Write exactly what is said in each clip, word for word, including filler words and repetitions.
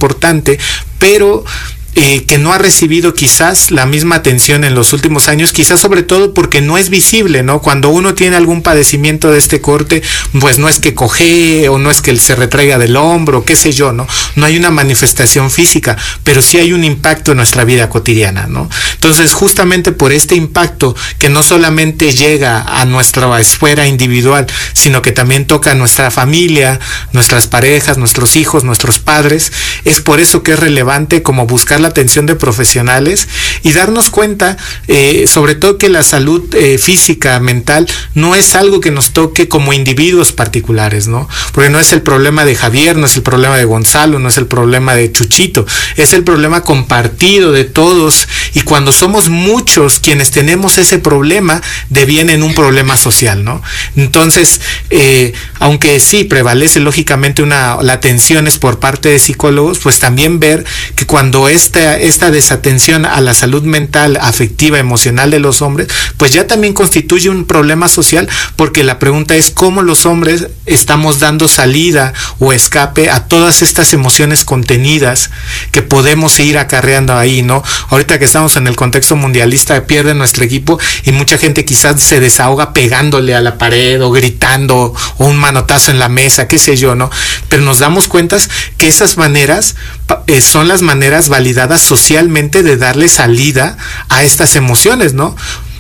importante, pero Eh, que no ha recibido quizás la misma atención en los últimos años, quizás sobre todo porque no es visible, ¿no? Cuando uno tiene algún padecimiento de este corte, pues no es que cojee o no es que se retraiga del hombro, qué sé yo, ¿no? No hay una manifestación física, pero sí hay un impacto en nuestra vida cotidiana, ¿no? Entonces, justamente por este impacto que no solamente llega a nuestra esfera individual, sino que también toca a nuestra familia, nuestras parejas, nuestros hijos, nuestros padres, es por eso que es relevante como buscar la atención de profesionales y darnos cuenta, eh, sobre todo que la salud eh, física, mental, no es algo que nos toque como individuos particulares, ¿no? Porque no es el problema de Javier, no es el problema de Gonzalo, no es el problema de Chuchito, es el problema compartido de todos, y cuando somos muchos quienes tenemos ese problema, deviene en un problema social, ¿no? Entonces, eh, aunque sí prevalece lógicamente una, la atención es por parte de psicólogos, pues también ver que cuando es Esta, esta desatención a la salud mental, afectiva, emocional de los hombres, pues ya también constituye un problema social, porque la pregunta es cómo los hombres estamos dando salida o escape a todas estas emociones contenidas que podemos ir acarreando ahí, ¿no? Ahorita que estamos en el contexto mundialista, pierde nuestro equipo y mucha gente quizás se desahoga pegándole a la pared o gritando o un manotazo en la mesa, qué sé yo, ¿no? Pero nos damos cuenta que esas maneras eh, son las maneras validadas socialmente de darle salida a estas emociones, ¿no?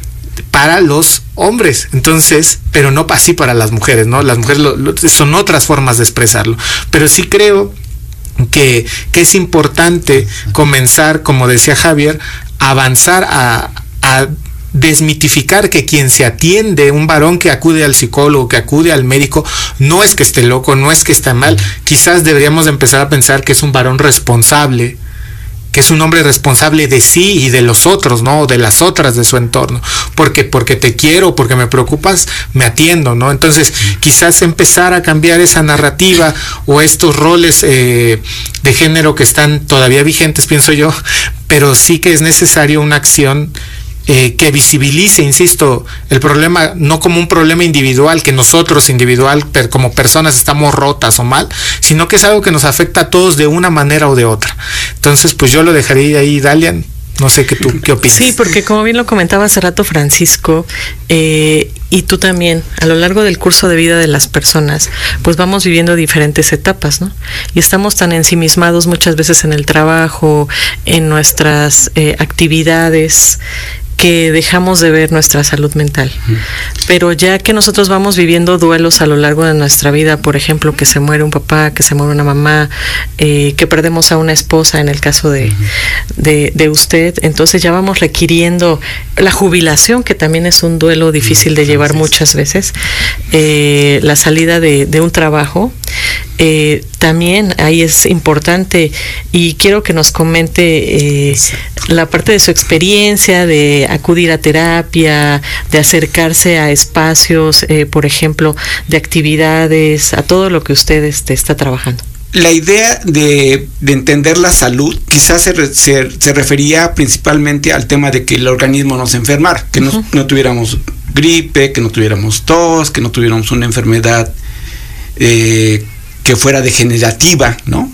Para los hombres, entonces, pero no así para las mujeres, ¿no? Las mujeres lo, lo, son otras formas de expresarlo, pero sí creo que, que es importante comenzar, como decía Javier, a avanzar a, a desmitificar que quien se atiende, un varón que acude al psicólogo, que acude al médico, no es que esté loco, no es que esté mal, quizás deberíamos de empezar a pensar que es un varón responsable, que es un hombre responsable de sí y de los otros, ¿no? De las otras de su entorno. Porque, porque te quiero, porque me preocupas, me atiendo, ¿no? Entonces, quizás empezar a cambiar esa narrativa o estos roles eh, de género que están todavía vigentes, pienso yo, pero sí que es necesario una acción Eh, que visibilice, insisto, el problema no como un problema individual, que nosotros individual, per, como personas estamos rotas o mal, sino que es algo que nos afecta a todos de una manera o de otra. Entonces, pues yo lo dejaría ahí, Dalian. No sé qué tú, qué opinas. Sí, porque como bien lo comentaba hace rato Francisco, eh, y tú también, a lo largo del curso de vida de las personas, pues vamos viviendo diferentes etapas, ¿no? Y estamos tan ensimismados muchas veces en el trabajo, en nuestras eh, actividades, que dejamos de ver nuestra salud mental. Pero ya que nosotros vamos viviendo duelos a lo largo de nuestra vida, por ejemplo, que se muere un papá, que se muere una mamá, eh, que perdemos a una esposa, en el caso de, de, de usted, entonces ya vamos requiriendo la jubilación, que también es un duelo difícil de llevar muchas veces, eh, la salida de, de un trabajo, eh, también ahí es importante, y quiero que nos comente eh, la parte de su experiencia, de acudir a terapia, de acercarse a espacios, eh, por ejemplo, de actividades, a todo lo que usted este, está trabajando. La idea de, de entender la salud quizás se, re, se, se refería principalmente al tema de que el organismo no se enfermara, que no, uh-huh. no tuviéramos gripe, que no tuviéramos tos, que no tuviéramos una enfermedad eh, que fuera degenerativa, ¿no?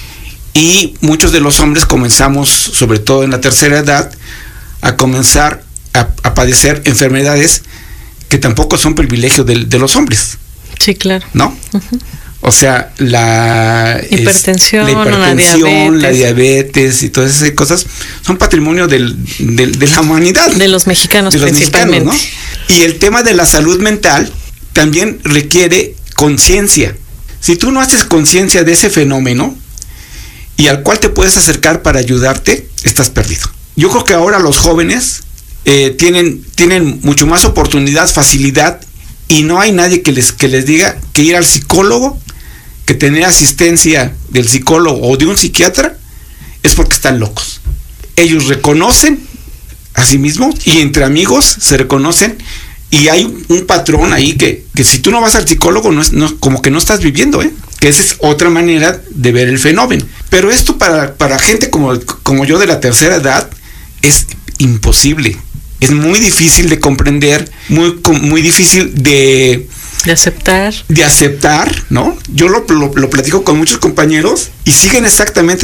Y muchos de los hombres comenzamos, sobre todo en la tercera edad, a comenzar a, a padecer enfermedades que tampoco son privilegio de, de los hombres. Sí, claro. ¿No? Uh-huh. O sea, la hipertensión, es, la, hipertensión la, diabetes. la diabetes y todas esas cosas son patrimonio del, del, de la humanidad. De los mexicanos de los principalmente. Mexicanos, ¿no? Y el tema de la salud mental también requiere conciencia. Si tú no haces conciencia de ese fenómeno y al cual te puedes acercar para ayudarte, estás perdido. Yo creo que ahora los jóvenes eh, tienen, tienen mucho más oportunidad, facilidad, y no hay nadie que les, que les diga que ir al psicólogo, que tener asistencia del psicólogo o de un psiquiatra, es porque están locos. Ellos reconocen a sí mismos y entre amigos se reconocen, y hay un patrón ahí que, que si tú no vas al psicólogo, no es, no, como que no estás viviendo, ¿eh? Que esa es otra manera de ver el fenómeno. Pero esto para, para gente como, como yo de la tercera edad es imposible. Es muy difícil de comprender, muy, muy difícil de... De aceptar. De aceptar, ¿no? Yo lo, lo, lo platico con muchos compañeros y siguen exactamente